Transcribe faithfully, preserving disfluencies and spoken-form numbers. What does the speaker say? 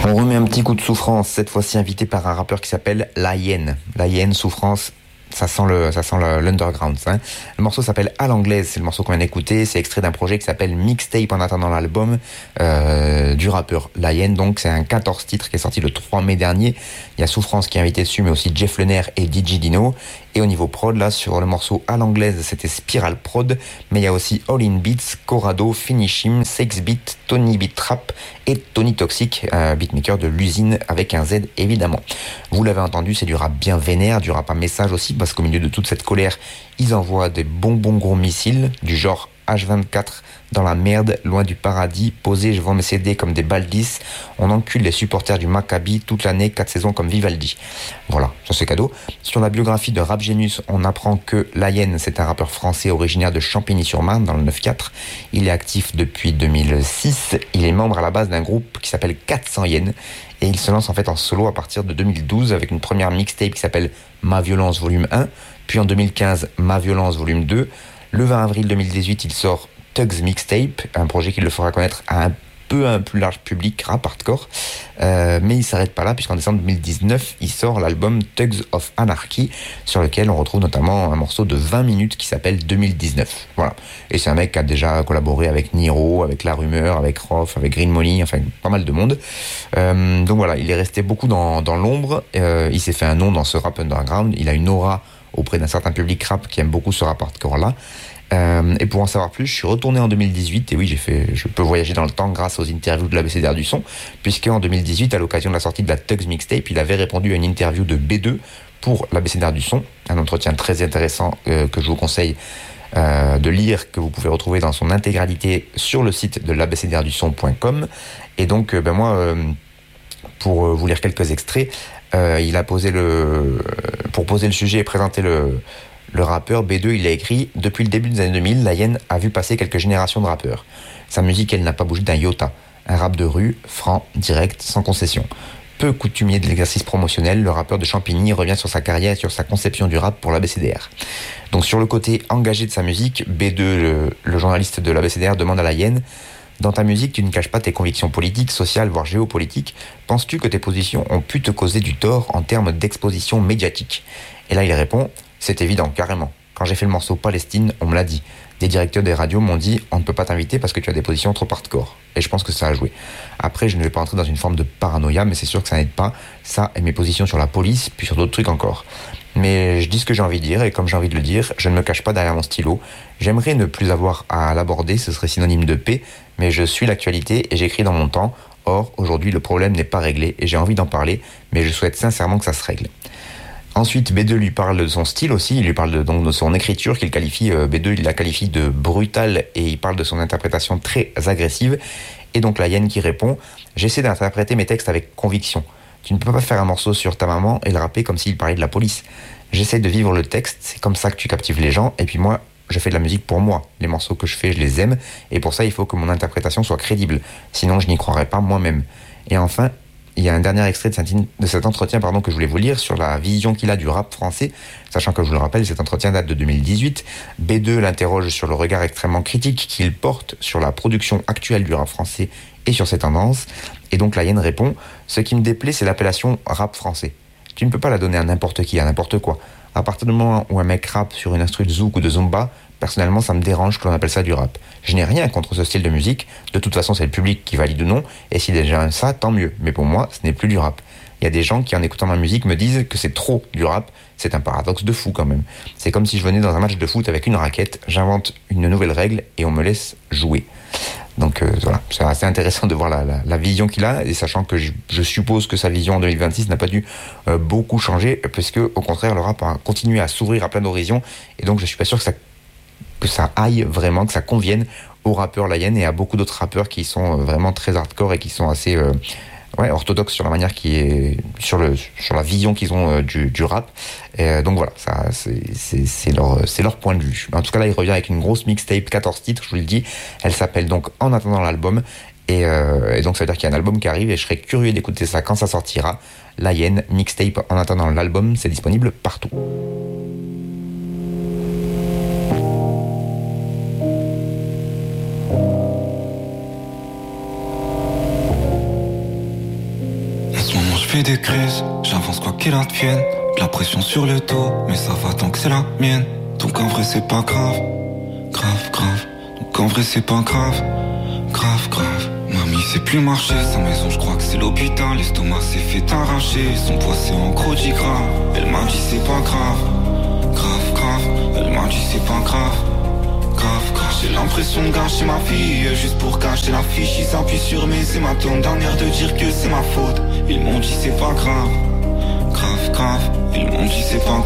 On remet un petit coup de souffrance, cette fois-ci invité par un rappeur qui s'appelle La Hyène. La Hyène, souffrance, ça sent le, ça sent le, l'underground, ça. Hein. Le morceau s'appelle À l'anglaise, c'est le morceau qu'on vient d'écouter. C'est extrait d'un projet qui s'appelle Mixtape en attendant l'album euh, du rappeur La Hyène. Donc c'est un quatorze titres qui est sorti le trois mai dernier. Il y a Souffrance qui est invité dessus, mais aussi Jeff Lenner et D J Dino. Et au niveau prod, là, sur le morceau À l'anglaise, c'était Spiral Prod, mais il y a aussi All In Beats, Corrado, Finishim, Sex Beat, Tony Beat Trap et Tony Toxic, un beatmaker de l'usine avec un Z évidemment. Vous l'avez entendu, c'est du rap bien vénère, du rap à message aussi, parce qu'au milieu de toute cette colère, ils envoient des bonbons gros missiles, du genre H vingt-quatre dans la merde, loin du paradis, posé, je vends mes C D comme des baldis, on encule les supporters du Maccabi toute l'année, quatre saisons comme Vivaldi. Voilà, ça c'est cadeau. Sur la biographie de Rap Genius, on apprend que La Hyène, c'est un rappeur français originaire de Champigny-sur-Marne, dans le neuf quatre. Il est actif depuis deux mille six, il est membre à la base d'un groupe qui s'appelle quatre cents Hyènes, et il se lance en fait en solo à partir de deux mille douze avec une première mixtape qui s'appelle Ma Violence Volume un, puis en deux mille quinze Ma Violence Volume deux. Le vingt avril deux mille dix-huit, il sort Tugs Mixtape, un projet qui le fera connaître à un peu un plus large public rap hardcore, euh, mais il s'arrête pas là puisqu'en décembre deux mille dix-neuf, il sort l'album Tugs of Anarchy, sur lequel on retrouve notamment un morceau de vingt minutes qui s'appelle deux mille dix-neuf. Voilà. Et c'est un mec qui a déjà collaboré avec Niro, avec La Rumeur, avec Rof, avec Green Money, enfin pas mal de monde. Euh, donc voilà, il est resté beaucoup dans, dans l'ombre, euh, il s'est fait un nom dans ce rap underground, il a une aura auprès d'un certain public rap qui aime beaucoup ce rap hardcore-là. Euh, et pour en savoir plus, je suis retourné en deux mille dix-huit, et oui, j'ai fait, je peux voyager dans le temps grâce aux interviews de l'A B C D R du son, puisque en deux mille dix-huit, à l'occasion de la sortie de la Tugs Mixtape, il avait répondu à une interview de B deux pour l'A B C D R du son, un entretien très intéressant euh, que je vous conseille euh, de lire, que vous pouvez retrouver dans son intégralité sur le site de l'a b c d r du son point com. Et donc, euh, ben moi, euh, pour vous lire quelques extraits, euh, il a posé le, pour poser le sujet et présenter le Le rappeur B deux, il a écrit « Depuis le début des années deux mille, La Hyène a vu passer quelques générations de rappeurs. Sa musique, elle n'a pas bougé d'un iota. Un rap de rue, franc, direct, sans concession. Peu coutumier de l'exercice promotionnel, le rappeur de Champigny revient sur sa carrière et sur sa conception du rap pour l'A B C D R. Donc sur le côté engagé de sa musique, B deux, le, le journaliste de l'A B C D R, demande à La Hyène « Dans ta musique, tu ne caches pas tes convictions politiques, sociales, voire géopolitiques. Penses-tu que tes positions ont pu te causer du tort en termes d'exposition médiatique ?» Et là, il répond « C'est évident, carrément. Quand j'ai fait le morceau Palestine, on me l'a dit. Des directeurs des radios m'ont dit « On ne peut pas t'inviter parce que tu as des positions trop hardcore. » Et je pense que ça a joué. Après, je ne vais pas entrer dans une forme de paranoïa, mais c'est sûr que ça n'aide pas. Ça et mes positions sur la police, puis sur d'autres trucs encore. Mais je dis ce que j'ai envie de dire, et comme j'ai envie de le dire, je ne me cache pas derrière mon stylo. J'aimerais ne plus avoir à l'aborder, ce serait synonyme de paix, mais je suis l'actualité et j'écris dans mon temps. Or, aujourd'hui, le problème n'est pas réglé, et j'ai envie d'en parler, mais je souhaite sincèrement que ça se règle. Ensuite, B deux lui parle de son style aussi, il lui parle de, donc, de son écriture qu'il qualifie, euh, B deux il la qualifie de brutale et il parle de son interprétation très agressive. Et donc la Hyène qui répond « J'essaie d'interpréter mes textes avec conviction. Tu ne peux pas faire un morceau sur ta maman et le rapper comme s'il parlait de la police. J'essaie de vivre le texte, c'est comme ça que tu captives les gens, et puis moi, je fais de la musique pour moi. Les morceaux que je fais, je les aime, et pour ça, il faut que mon interprétation soit crédible. Sinon, je n'y croirais pas moi-même. » Et enfin, il y a un dernier extrait de cet, de cet entretien pardon, que je voulais vous lire sur la vision qu'il a du rap français, sachant que je vous le rappelle, cet entretien date de deux mille dix-huit. B deux l'interroge sur le regard extrêmement critique qu'il porte sur la production actuelle du rap français et sur ses tendances. Et donc la Hyène répond « Ce qui me déplaît, c'est l'appellation rap français. Tu ne peux pas la donner à n'importe qui, à n'importe quoi. À partir du moment où un mec rappe sur une instru de zouk ou de zumba, personnellement, ça me dérange que l'on appelle ça du rap. Je n'ai rien contre ce style de musique. De toute façon, c'est le public qui valide ou non. Et si des gens aiment ça, tant mieux. Mais pour moi, ce n'est plus du rap. Il y a des gens qui, en écoutant ma musique, me disent que c'est trop du rap. C'est un paradoxe de fou quand même. C'est comme si je venais dans un match de foot avec une raquette, j'invente une nouvelle règle et on me laisse jouer. Donc euh, voilà, c'est assez intéressant de voir la, la, la vision qu'il a, et sachant que je, je suppose que sa vision en deux mille vingt-six n'a pas dû euh, beaucoup changer, puisque au contraire, le rap a continué à s'ouvrir à plein d'horizons, et donc je suis pas sûr que ça que ça aille vraiment, que ça convienne aux rappeurs La Hyène et à beaucoup d'autres rappeurs qui sont vraiment très hardcore et qui sont assez euh, ouais, orthodoxes sur la manière qui est sur le sur la vision qu'ils ont euh, du, du rap. Et, euh, donc voilà, ça c'est, c'est, c'est leur c'est leur point de vue. En tout cas là, il revient avec une grosse mixtape, quatorze titres, je vous le dis. Elle s'appelle donc En attendant l'album. Et, euh, et donc ça veut dire qu'il y a un album qui arrive et je serais curieux d'écouter ça quand ça sortira. La Hyène, mixtape En attendant l'album, c'est disponible partout. fais des crises, j'avance quoi qu'il advienne. De la pression sur le dos, mais ça va tant que c'est la mienne. Donc en vrai c'est pas grave, grave, grave. Donc en vrai c'est pas grave, grave, grave. Mamie sait plus marcher, sa maison je crois que c'est l'hôpital. L'estomac s'est fait arracher, son poids c'est en gros dit grave. Elle m'a dit c'est pas grave, grave, grave. Elle m'a dit c'est pas grave, grave, grave. J'ai l'impression de gâcher ma fille, juste pour cacher la fiche. Ils s'appuient sur mes hématomes, dernière de dire que c'est ma faute. Ils m'ont dit c'est pas grave, grave, grave. Ils m'ont dit c'est pas grave.